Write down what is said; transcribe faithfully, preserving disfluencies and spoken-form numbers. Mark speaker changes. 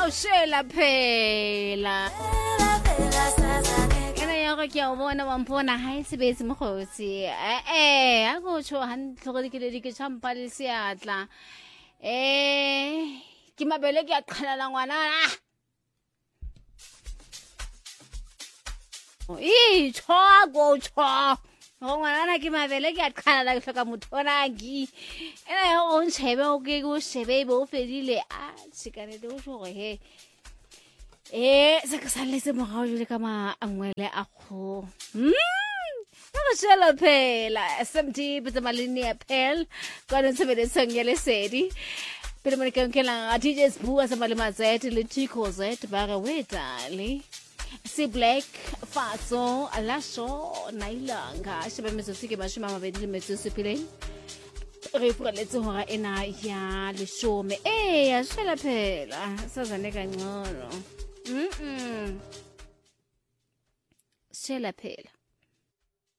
Speaker 1: shela phela ena ya go ke a bona wa mpona ha e sebetse mogotsi eh eh a go tsho hantle go dikile ke champa le seatla eh ke mabele ke a qhalala ngwana e tsho go tsho go ngwana ke mabele ke a qhalala ke hloka mothonagi ena go ntshebe o ke go shebe bo fedile a tshikane de o go he eh se ka sale se mogao jule ka ma angwele a go mm go shela phela S M T but malini a pel ka no sebele sengele sedi pero me ke ke la D J Sbu sa malema zet le Tico zet ba re wetale si black fatso alasho nailanga shebe metso se ke ba shima mabedi le metso se pileng re puletse hora ena ya leshome eh ya shela phela sazane kancolo mm mm shela phela